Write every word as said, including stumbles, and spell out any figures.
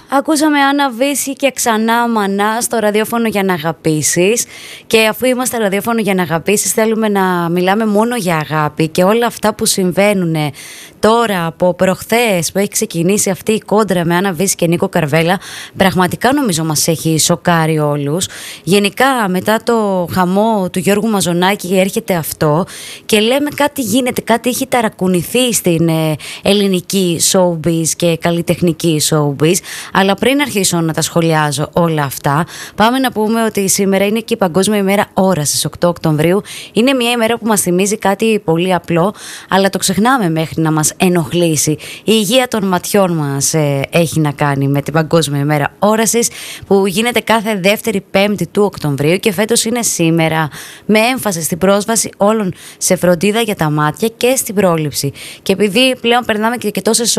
Ακούσαμε Άννα Βύση και ξανά Μανά στο ραδιόφωνο για να αγαπήσεις. Και αφού είμαστε ραδιόφωνο για να αγαπήσεις, θέλουμε να μιλάμε μόνο για αγάπη και όλα αυτά που συμβαίνουν τώρα από προχθές που έχει ξεκινήσει αυτή η κόντρα με Άννα Βύση και Νίκο Καρβέλα. Πραγματικά νομίζω μας έχει σοκάρει όλους. Γενικά μετά το χαμό του Γιώργου Μαζονάκη έρχεται αυτό και λέμε κάτι γίνεται, κάτι έχει ταρακουνηθεί στην ε, ελληνική showbiz και καλλιτεχνική showbiz. Αλλά πριν αρχίσω να τα σχολιάζω όλα αυτά, πάμε να πούμε ότι σήμερα είναι και η Παγκόσμια ημέρα όρασης, οκτώ Οκτωβρίου. Είναι μια ημέρα που μας θυμίζει κάτι πολύ απλό, αλλά το ξεχνάμε μέχρι να μας ενοχλήσει. Η υγεία των ματιών μας ε, έχει να κάνει με την Παγκόσμια ημέρα όρασης, που γίνεται κάθε δεύτερη Πέμπτη του Οκτωβρίου και φέτος είναι σήμερα, με έμφαση στην πρόσβαση όλων σε φροντίδα για τα μάτια και στην πρόληψη. Και επειδή πλέον περνάμε και, και τόσες